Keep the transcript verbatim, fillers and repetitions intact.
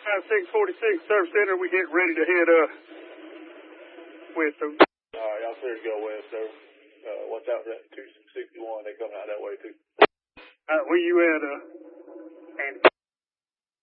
six forty-six Surf Center. We get ready to head uh west. So. All right, y'all clear to go west, sir. Uh, watch out for that two sixty-one. They coming out that way too. All right, where you at? Uh.